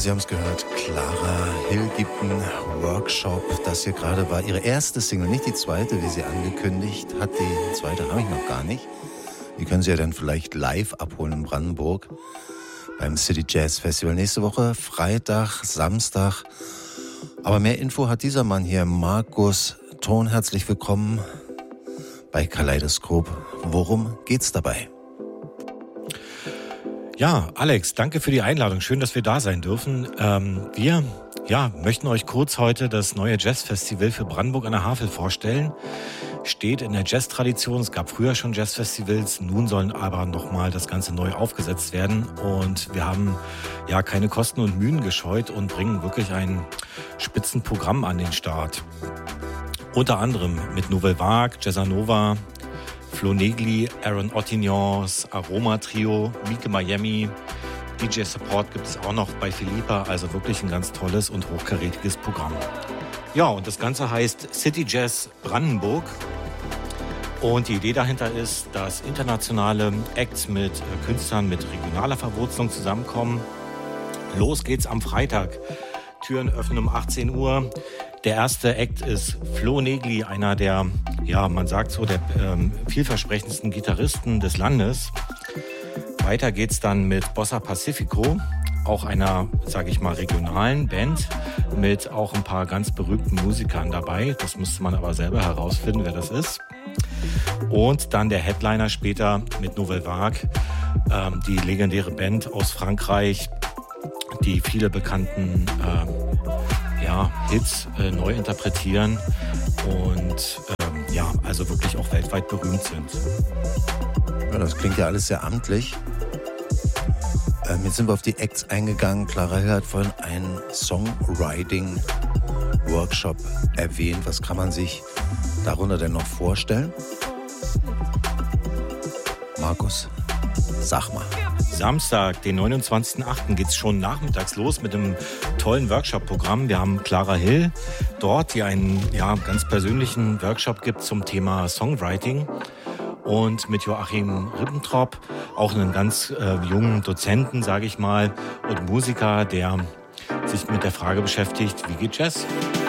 Sie haben es gehört, Clara Hill gibt einen Workshop. Das hier gerade war ihre erste Single, nicht die zweite, wie sie angekündigt hat. Die zweite habe ich noch gar nicht. Die können Sie ja dann vielleicht live abholen in Brandenburg beim City Jazz Festival. Nächste Woche, Freitag, Samstag. Aber mehr Info hat dieser Mann hier, Markus Thon. Herzlich willkommen bei Kaleidoskop. Worum geht's dabei? Ja, Alex, danke für die Einladung. Schön, dass wir da sein dürfen. Wir möchten euch kurz heute das neue Jazzfestival für Brandenburg an der Havel vorstellen. Steht in der Jazz-Tradition. Es gab früher schon Jazzfestivals. Nun sollen aber nochmal das Ganze neu aufgesetzt werden. Und wir haben ja keine Kosten und Mühen gescheut und bringen wirklich ein Spitzenprogramm an den Start. Unter anderem mit Nouvelle Vague, Jazzanova, Flo Negli, Aaron Ottignans, Aroma Trio, Mieke Miami, DJ Support gibt es auch noch bei Philippa, also wirklich ein ganz tolles und hochkarätiges Programm. Ja, und das Ganze heißt City Jazz Brandenburg. Und die Idee dahinter ist, dass internationale Acts mit Künstlern mit regionaler Verwurzelung zusammenkommen. Los geht's am Freitag. Türen öffnen um 18 Uhr. Der erste Act ist Flo Negli, einer der, man sagt so, der vielversprechendsten Gitarristen des Landes. Weiter geht's dann mit Bossa Pacifico, auch einer, sage ich mal, regionalen Band mit auch ein paar ganz berühmten Musikern dabei. Das müsste man aber selber herausfinden, wer das ist. Und dann der Headliner später mit Nouvelle Vague, die legendäre Band aus Frankreich, die viele bekannten Hits neu interpretieren und also wirklich auch weltweit berühmt sind. Ja, das klingt ja alles sehr amtlich. Jetzt sind wir auf die Acts eingegangen. Clara Hill hat vorhin einen Songwriting-Workshop erwähnt. Was kann man sich darunter denn noch vorstellen? Markus, sag mal. Samstag, den 29.08. geht's schon nachmittags los mit einem tollen Workshop-Programm. Wir haben Clara Hill dort, die einen ganz persönlichen Workshop gibt zum Thema Songwriting. Und mit Joachim Ribbentrop, auch einen ganz jungen Dozenten, sage ich mal, und Musiker, der sich mit der Frage beschäftigt, wie geht Jazz?